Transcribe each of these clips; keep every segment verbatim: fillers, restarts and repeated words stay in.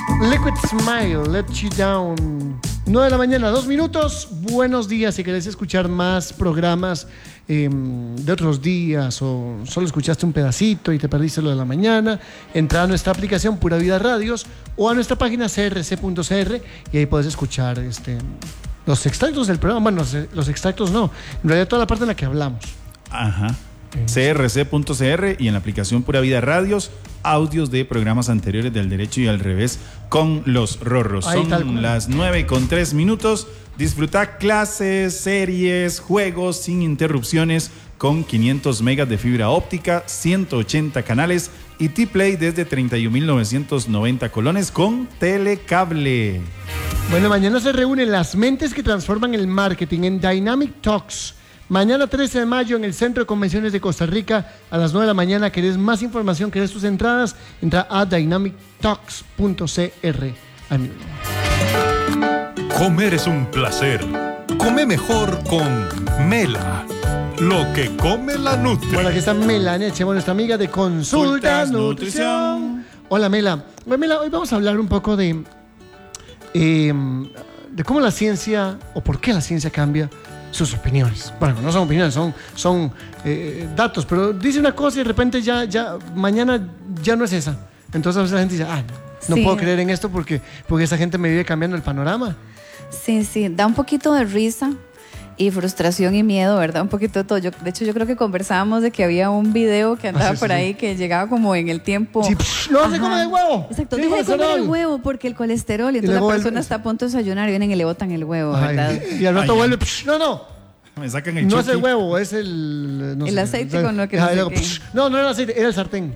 Liquid Smile, Let You Down. nueve de la mañana, dos minutos. Buenos días. Si querés escuchar más programas eh, de otros días o solo escuchaste un pedacito y te perdiste lo de la mañana, entra a nuestra aplicación Pura Vida Radios o a nuestra página c r c punto c r y ahí puedes escuchar este, los extractos del programa. Bueno, los, los extractos no, en realidad toda la parte en la que hablamos. Ajá. c r c punto c r y en la aplicación Pura Vida Radios, audios de programas anteriores del derecho y al revés con los Rorros. Ahí, son las nueve con tres minutos. Disfruta clases, series, juegos sin interrupciones con quinientos megas de fibra óptica, ciento ochenta canales y T-Play desde treinta y un mil novecientos noventa colones con Telecable. Bueno, mañana se reúnen las mentes que transforman el marketing en Dynamic Talks. Mañana trece de mayo en el Centro de Convenciones de Costa Rica a las nueve de la mañana. ¿Querés más información? ¿Querés tus entradas? Entra a dynamic talks punto c r. Amigo. Comer es un placer. Come mejor con Mela. Lo que come la nutre. Bueno, aquí está Melania Chemo, nuestra amiga de Consultas Nutrición. Nutrición. Hola, Mela. Bueno, Mela, hoy vamos a hablar un poco de, eh, de cómo la ciencia, o por qué la ciencia cambia sus opiniones. Bueno, no son opiniones, son, son eh, datos, pero dice una cosa y de repente ya, ya, mañana ya no es esa. Entonces a veces la gente dice, ah, no, no sí. puedo creer en esto porque, porque esa gente me vive cambiando el panorama. Sí, sí, da un poquito de risa y frustración y miedo, ¿verdad? Un poquito de todo. Yo, de hecho, yo creo que conversábamos de que había un video que andaba ah, sí, por sí, ahí sí. que llegaba como en el tiempo. Sí, psh, no se come el huevo. Exacto, deja de comer el huevo porque el colesterol. Y entonces y la persona el... está a punto de desayunar y vienen y le botan el huevo, ¿verdad? Ay, y al rato vuelve, psh, no, no. Me sacan el No chuki. es el huevo, es el... No el sé, aceite con lo que... Ah, No, luego, psh, no, no era el aceite, era el sartén.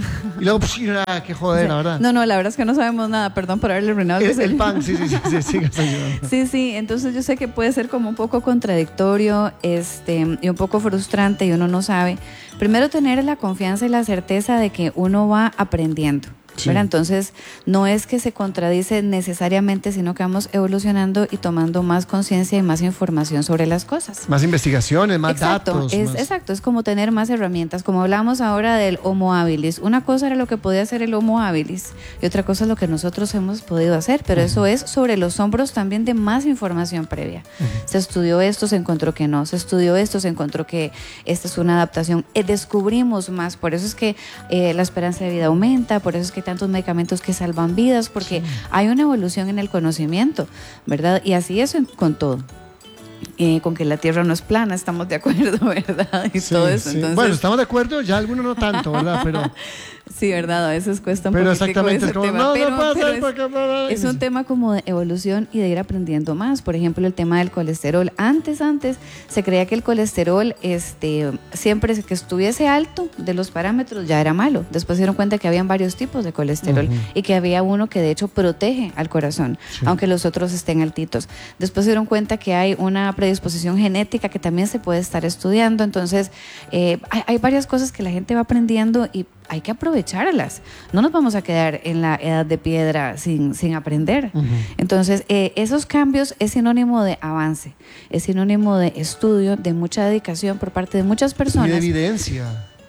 Y luego, psh, ah, qué joder, o sea, la verdad. No, no, la verdad es que no sabemos nada. Perdón por haberle arruinado el Es el pan, sí, sí, sí, sí, sí, sí, sí, sí, entonces yo sé que puede ser como un poco contradictorio este, y un poco frustrante y uno no sabe. Primero, tener la confianza y la certeza de que uno va aprendiendo. Sí. Entonces, no es que se contradice necesariamente, sino que vamos evolucionando y tomando más conciencia y más información sobre las cosas. Más investigaciones, más exacto, datos. Es, más... Exacto, es como tener más herramientas. Como hablamos ahora del Homo habilis. Una cosa era lo que podía hacer el Homo habilis y otra cosa es lo que nosotros hemos podido hacer, pero uh-huh. eso es sobre los hombros también de más información previa. Uh-huh. Se estudió esto, se encontró que no. Se estudió esto, se encontró que esta es una adaptación. Eh, descubrimos más. Por eso es que eh, la esperanza de vida aumenta, por eso es que tantos medicamentos que salvan vidas, porque sí. hay una evolución en el conocimiento, ¿verdad? Y así es con todo. Eh, con que la Tierra no es plana, estamos de acuerdo, ¿verdad? Y sí, todo eso. Sí. Entonces... Bueno, estamos de acuerdo, ya algunos no tanto, ¿verdad? Pero... Sí, verdad, a veces cuesta un pero poquito exactamente, ese como, tema. no, pero, no puede pero ser es, porque... es un tema como de evolución y de ir aprendiendo más. Por ejemplo, el tema del colesterol. Antes, antes, se creía que el colesterol este, siempre que estuviese alto de los parámetros ya era malo. Después se dieron cuenta que habían varios tipos de colesterol uh-huh. y que había uno que de hecho protege al corazón, sí. aunque los otros estén altitos. Después se dieron cuenta que hay una predisposición genética que también se puede estar estudiando. Entonces, eh, hay, hay varias cosas que la gente va aprendiendo y hay que aprovecharlas. No nos vamos a quedar en la edad de piedra sin, sin aprender. Uh-huh. Entonces, eh, esos cambios es sinónimo de avance, es sinónimo de estudio, de mucha dedicación por parte de muchas personas. Y de evidencia.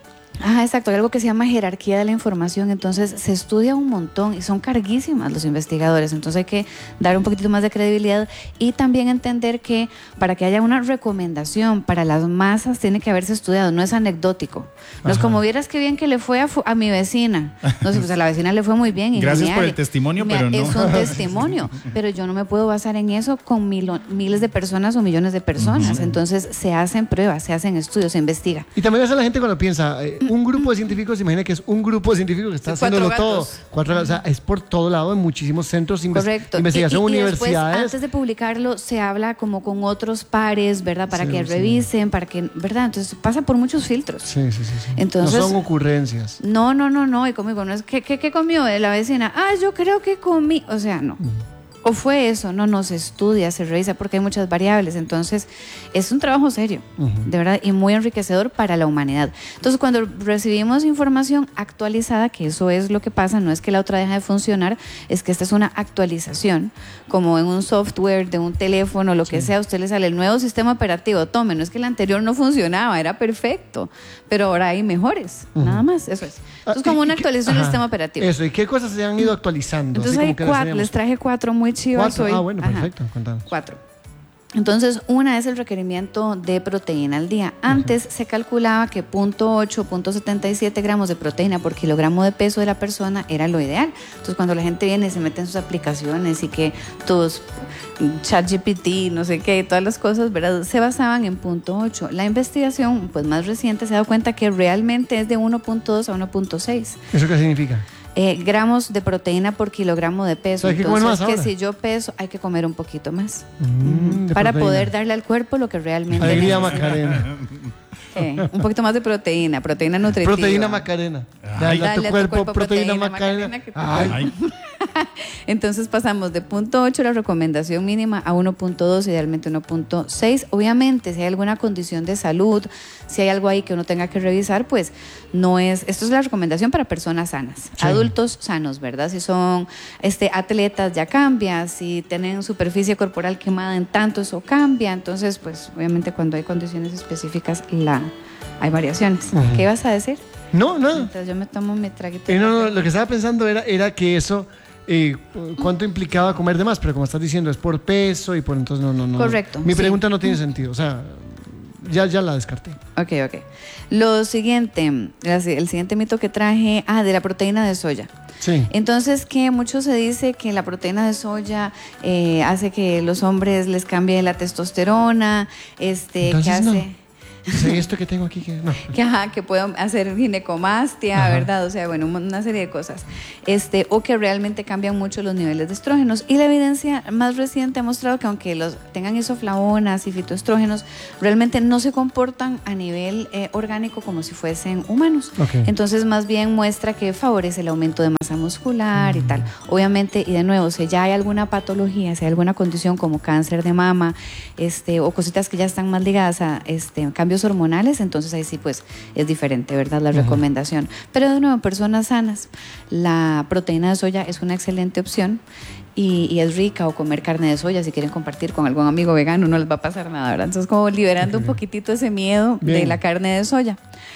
Ah, exacto, hay algo que se llama jerarquía de la información, entonces se estudia un montón y son carguísimas los investigadores, entonces hay que dar un poquito más de credibilidad y también entender que para que haya una recomendación para las masas tiene que haberse estudiado, no es anecdótico, no Ajá. es como vieras qué bien que le fue a, a mi vecina, no sé, pues a la vecina le fue muy bien y gracias genial. por el testimonio, me, pero no. Es un testimonio, pero yo no me puedo basar en eso con mil, miles de personas o millones de personas, uh-huh. entonces se hacen pruebas, se hacen estudios, se investiga. Y también hace la gente cuando piensa... Eh, un grupo de científicos, imagina que es un grupo de científicos que está haciéndolo todo. Cuatro, o sea, es por todo lado en muchísimos centros de invest- investigación, y, y, y universidades. Después, antes de publicarlo, se habla como con otros pares, ¿verdad? Para sí, que sí. revisen, para que, ¿verdad? Entonces pasa por muchos filtros. Sí, sí, sí. sí. Entonces, no son ocurrencias. No, no, no, no. Y conmigo no es, ¿qué, qué, qué comió la vecina? Ah, yo creo que comí. O sea, no. O fue eso, no, no se estudia, se revisa porque hay muchas variables. Entonces, es un trabajo serio, uh-huh. de verdad, y muy enriquecedor para la humanidad. Entonces, cuando recibimos información actualizada, que eso es lo que pasa, no es que la otra deja de funcionar, es que esta es una actualización, como en un software de un teléfono, lo sí. que sea, a usted le sale el nuevo sistema operativo, tome, no es que el anterior no funcionaba, era perfecto, pero ahora hay mejores, uh-huh. nada más, eso es. Entonces, ah, como una actualización del sistema operativo. Eso, ¿y qué cosas se han ido actualizando? Entonces, hay cuatro, les traje cuatro muy chivas hoy. Ah, bueno, perfecto. Contanos. Cuatro. Entonces, una es el requerimiento de proteína al día. Antes uh-huh. se calculaba que punto ocho, punto setenta y siete gramos de proteína por kilogramo de peso de la persona era lo ideal. Entonces, cuando la gente viene y se mete en sus aplicaciones y que todos, ChatGPT, no sé qué, todas las cosas, ¿verdad?, se basaban en punto ocho. La investigación, pues más reciente, se ha dado cuenta que realmente es de uno punto dos a uno punto seis. ¿Eso qué significa? Eh, gramos de proteína por kilogramo de peso. O sea, entonces, más que ahora. si yo peso, hay que comer un poquito más mm, para proteína. poder darle al cuerpo lo que realmente Alegría necesita. Macarena. Eh, un poquito más de proteína, proteína nutritiva. Proteína Macarena. Dale, Dale a tu a tu cuerpo, cuerpo proteína, proteína Macarena. Macarena que te- Ay. Entonces pasamos de punto ocho, la recomendación mínima, a uno punto dos, idealmente uno punto seis. Obviamente, si hay alguna condición de salud, si hay algo ahí que uno tenga que revisar, pues no es, esto es la recomendación para personas sanas, sí. adultos sanos, ¿verdad? Si son este, atletas, ya cambia, si tienen superficie corporal quemada en tanto, eso cambia. Entonces, pues obviamente cuando hay condiciones específicas, la, hay variaciones. Uh-huh. ¿Qué ibas a decir? No, nada. Mientras yo me tomo mi traguito. Eh, no, no, lo que estaba pensando era, era que eso, eh, ¿cuánto implicaba comer de más? Pero como estás diciendo, es por peso y por entonces no, no, no. Correcto. Mi pregunta sí. no tiene sentido, o sea, ya, ya la descarté. Ok, ok. Lo siguiente, el siguiente mito que traje, ah, de la proteína de soya. Sí. Entonces, que mucho se dice que la proteína de soya eh, hace que los hombres les cambie la testosterona, este, entonces, que hace... No. Sí, esto que tengo aquí que no. Que, ajá, que puedo hacer ginecomastia, ajá. ¿verdad? O sea, bueno, una serie de cosas. Este, o que realmente cambian mucho los niveles de estrógenos. Y la evidencia más reciente ha mostrado que aunque los tengan isoflavonas y fitoestrógenos, realmente no se comportan a nivel eh, orgánico como si fuesen humanos. Okay. Entonces, más bien muestra que favorece el aumento de masa muscular mm. y tal. Obviamente, y de nuevo, si ya hay alguna patología, si hay alguna condición como cáncer de mama, este, o cositas que ya están más ligadas a este, cambios hormonales, entonces ahí sí pues es diferente, ¿verdad? La uh-huh. recomendación. Pero de nuevo, personas sanas, la proteína de soya es una excelente opción y, y es rica, o comer carne de soya si quieren compartir con algún amigo vegano, no les va a pasar nada, ¿verdad? Entonces como liberando okay. un poquitito ese miedo Bien. de la carne de soya.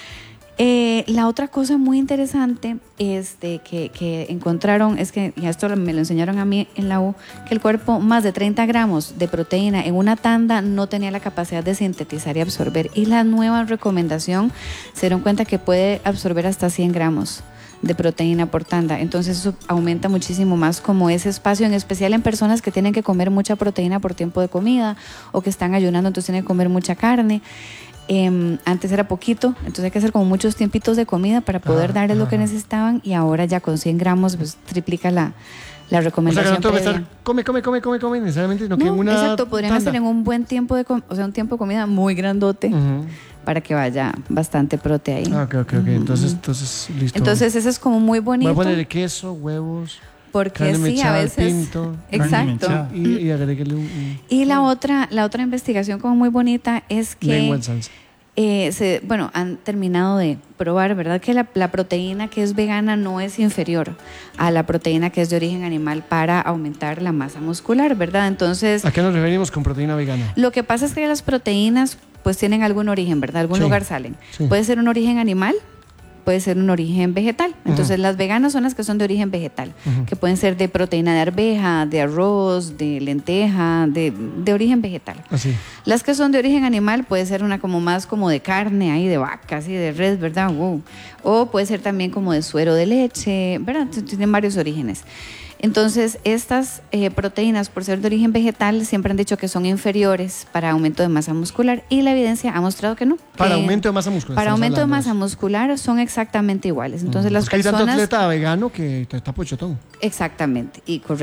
Eh, la otra cosa muy interesante este, que, que encontraron es que, y esto me lo enseñaron a mí en la U, que el cuerpo más de treinta gramos de proteína en una tanda no tenía la capacidad de sintetizar y absorber, y la nueva recomendación se dieron cuenta que puede absorber hasta cien gramos de proteína por tanda. Entonces eso aumenta muchísimo más como ese espacio, en especial en personas que tienen que comer mucha proteína por tiempo de comida o que están ayunando, entonces tienen que comer mucha carne. Eh, antes era poquito, entonces hay que hacer como muchos tiempitos de comida para poder ah, darles ah. lo que necesitaban, y ahora ya con cien gramos pues triplica la, la recomendación. O sea, que no tengo que estar come, come, come, come, come necesariamente, sino no, que en una exacto, podrían tanda. hacer en un buen tiempo de com- o sea, un tiempo de comida muy grandote uh-huh. para que vaya bastante proteína. Ah, ok, ok, ok, uh-huh. entonces, entonces, listo. Entonces eso es como muy bonito. Voy a ponerle queso, huevos, porque carne sí, mechada, a veces pinto, exacto. Y, y agreguele un, un y la otra, la otra investigación como muy bonita es que lengua en salsa. Eh, se, bueno, han terminado de probar, ¿verdad?, que la, la proteína que es vegana no es inferior a la proteína que es de origen animal para aumentar la masa muscular, ¿verdad? Entonces, ¿a qué nos referimos con proteína vegana? Lo que pasa es que las proteínas pues tienen algún origen, ¿verdad? Algún sí, lugar salen. Sí. Puede ser un origen animal, puede ser un origen vegetal. Entonces, uh-huh. las veganas son las que son de origen vegetal, uh-huh. que pueden ser de proteína de arveja, de arroz, de lenteja, de, de origen vegetal. Así. Las que son de origen animal puede ser una como más como de carne, ahí de vaca, así de res, ¿verdad? Wow. O puede ser también como de suero de leche, ¿verdad? Tienen varios orígenes. Entonces, estas eh, proteínas, por ser de origen vegetal, siempre han dicho que son inferiores para aumento de masa muscular, y la evidencia ha mostrado que no. Para que aumento de masa muscular. Para aumento de masa muscular son exactamente iguales. Entonces, mm, las Porque personas... hay tanto atleta vegano que está pochotón. Exactamente, y correcto.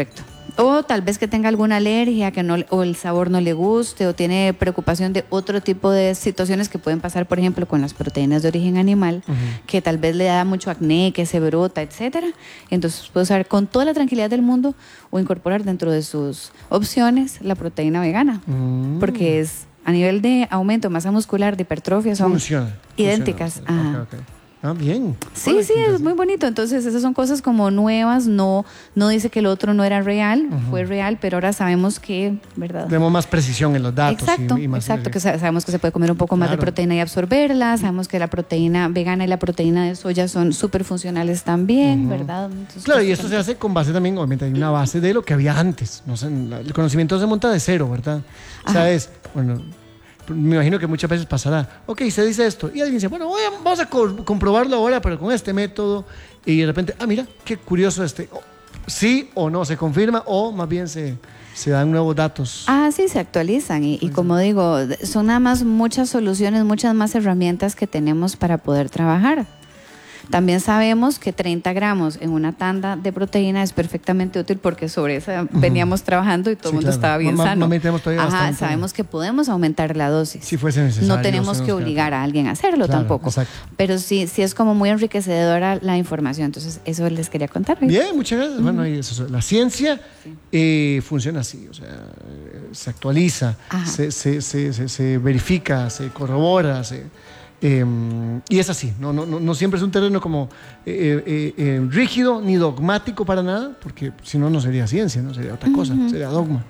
O tal vez que tenga alguna alergia, que no, o el sabor no le guste, o tiene preocupación de otro tipo de situaciones que pueden pasar, por ejemplo, con las proteínas de origen animal, uh-huh. que tal vez le da mucho acné, que se brota, etcétera. Entonces puede usar con toda la tranquilidad del mundo o incorporar dentro de sus opciones la proteína vegana, uh-huh. porque es a nivel de aumento de masa muscular, de hipertrofia, son funciona, idénticas. Funciona. Okay, okay. Ah, bien. Sí, Hola, sí, es muy bonito. Entonces, esas son cosas como nuevas. No, no dice que el otro no era real, uh-huh. fue real, pero ahora sabemos que, ¿verdad? Tenemos más precisión en los datos. Exacto, y, y más exacto. Que sabemos que se puede comer un poco claro. más de proteína y absorberla. Sabemos que la proteína vegana y la proteína de soya son súper funcionales también, uh-huh. ¿verdad? Entonces, claro, y esto se hace con base también, obviamente hay una base de lo que había antes. No sé, el conocimiento se monta de cero, ¿verdad? O sea, es, bueno... Me imagino que muchas veces pasará, ok, se dice esto, y alguien dice, bueno, voy a, vamos a co- comprobarlo ahora, pero con este método, y de repente, ah, mira, qué curioso este, oh, sí o no, se confirma, o más bien se, se dan nuevos datos. Ah, sí, se actualizan, y, y como digo, son nada más muchas soluciones, muchas más herramientas que tenemos para poder trabajar. También sabemos que treinta gramos en una tanda de proteína es perfectamente útil porque sobre esa uh-huh. veníamos trabajando y todo el sí, mundo claro. estaba bien Ma- sano. Ma- todavía Ajá, bastante. Sabemos que podemos aumentar la dosis. Si fuese necesario. No tenemos que obligar claro. a alguien a hacerlo claro, tampoco. Exacto. Pero sí, sí es como muy enriquecedora la información. Entonces, eso les quería contar. ¿sí? Bien, muchas gracias. Uh-huh. Bueno, y eso, la ciencia sí. eh, funciona así, o sea, eh, se actualiza, se, se, se, se, se verifica, se corrobora, se... Eh, y es así, no, no, no siempre es un terreno como eh, eh, eh, rígido ni dogmático para nada, porque si no, no sería ciencia, no sería otra cosa, uh-huh. sería dogma.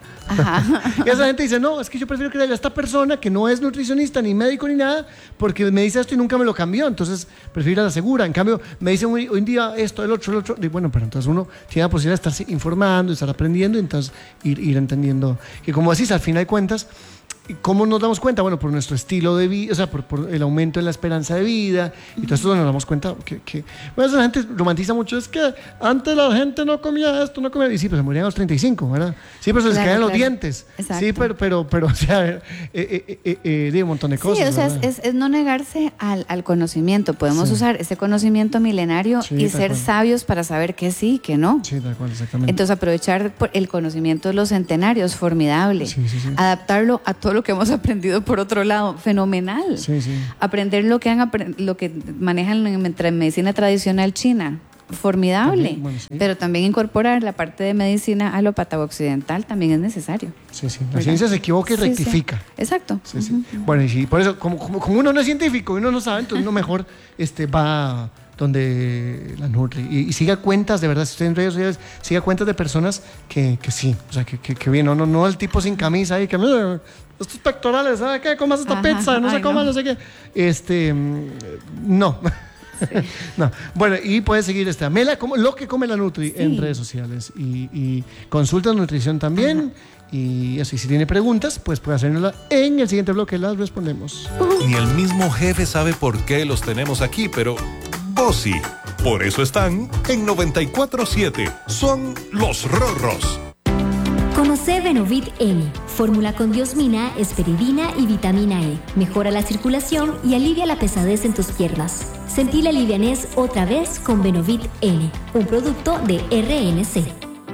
Y esa gente dice, no, es que yo prefiero creer a esta persona que no es nutricionista, ni médico, ni nada, porque me dice esto y nunca me lo cambió, entonces prefiero ir a la segura. En cambio, me dicen hoy, hoy en día esto, el otro, el otro, y bueno, pero entonces uno tiene la posibilidad de estarse informando, de estar aprendiendo, y entonces ir, ir entendiendo que, como decís, al final de cuentas, ¿cómo nos damos cuenta? Bueno, por nuestro estilo de vida, o sea, por, por el aumento en la esperanza de vida, y todo esto nos damos cuenta que, que bueno, la gente romantiza mucho, es que antes la gente no comía esto, no comía, y sí, pero se morían a los treinta y cinco, ¿verdad? Sí, pero se les claro, caían claro. los dientes. Exacto. Sí, pero, pero, pero, o sea, eh, eh, eh, eh, de un montón de cosas. Sí, o sea, es, es no negarse al, al conocimiento. Podemos sí. usar ese conocimiento milenario sí, y ser cual. sabios para saber qué sí y qué no. Sí, tal cual, exactamente. Entonces, aprovechar el conocimiento de los centenarios, formidable. Sí, sí, sí. Adaptarlo a todo lo que hemos aprendido por otro lado, fenomenal. Sí, sí. Aprender lo que han aprend- lo que manejan en medicina tradicional china, formidable. También, bueno, sí. Pero también incorporar la parte de medicina alópata occidental también es necesario. Sí, sí. La ¿verdad? Ciencia se equivoca y sí, rectifica. Sí. Exacto. Sí, sí. Uh-huh. Bueno, y sí, por eso, como, como, como uno no es científico y uno no sabe, entonces uno mejor este, va donde la nutri y, y siga cuentas, de verdad, si usted en redes sociales siga cuentas de personas que, que sí, o sea, que, que, que bien, no, no, no el tipo sin camisa ahí, que mira, estos pectorales, ¿sabes qué? Comas esta Ajá, pizza, no sé cómo, no. no sé qué. Este, no. Sí. No. Bueno, y puedes seguir esta Mela, como, lo que come la Nutri sí. en redes sociales y, y consulta nutrición también. Ajá. Y así, si tiene preguntas, pues puede hacernosla en el siguiente bloque, las respondemos. Uh-huh. Ni el mismo jefe sabe por qué los tenemos aquí, pero vos sí. Por eso están en noventa y cuatro siete. Son los Rorros. Conoce Benovit N, fórmula con diosmina, esperidina y vitamina E. Mejora la circulación y alivia la pesadez en tus piernas. Sentí la livianez otra vez con Benovit N, un producto de R N C.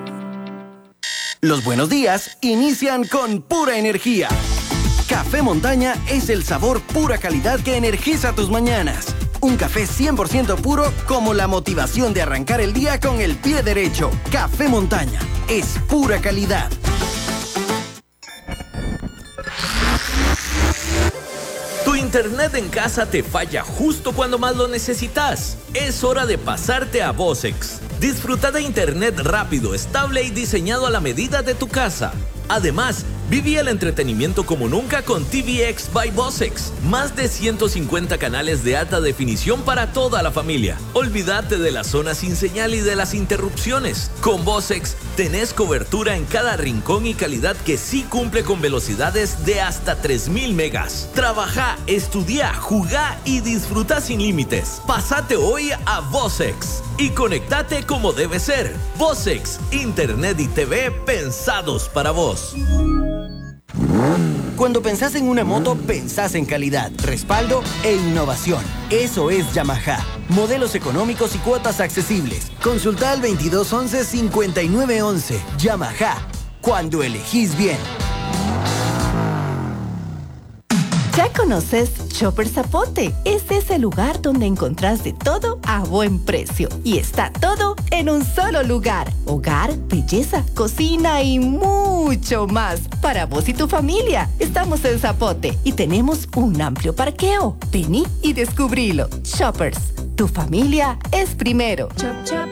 Los buenos días inician con pura energía. Café Montaña es el sabor pura calidad que energiza tus mañanas. Un café cien por ciento puro como la motivación de arrancar el día con el pie derecho. Café Montaña es pura calidad. Tu internet en casa te falla justo cuando más lo necesitas. Es hora de pasarte a Vosex. Disfruta de internet rápido, estable y diseñado a la medida de tu casa. Además, viví el entretenimiento como nunca con T V X by Vosex. Más de ciento cincuenta canales de alta definición para toda la familia. Olvídate de la zona sin señal y de las interrupciones. Con Vosex tenés cobertura en cada rincón y calidad que sí cumple con velocidades de hasta tres mil megas. Trabaja, estudia, jugá y disfruta sin límites. Pásate hoy a Vosex y conectate como debe ser. Vosex, internet y T V pensados para vos. Cuando pensás en una moto, pensás en calidad, respaldo e innovación. Eso es Yamaha. Modelos económicos y cuotas accesibles. Consulta al veintidós once cincuenta y nueve once. Yamaha. Cuando elegís bien. ¿Ya conoces Shopper Zapote? Este es el lugar donde encontrás de todo a buen precio. Y está todo en un solo lugar. Hogar, belleza, cocina y mucho más. Para vos y tu familia. Estamos en Zapote y tenemos un amplio parqueo. Vení y descubrilo. Shoppers, tu familia es primero. Chop, chop.